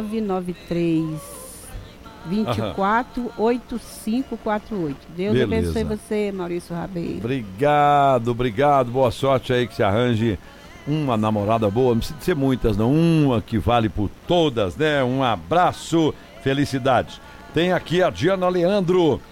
993 24 8548. Deus Beleza. abençoe você, Maurício Rabeiro. Obrigado, boa sorte aí, que se arranje uma namorada boa, não precisa ser muitas não, uma que vale por todas, né? Um abraço, felicidades. Tem aqui a Diana Leandro,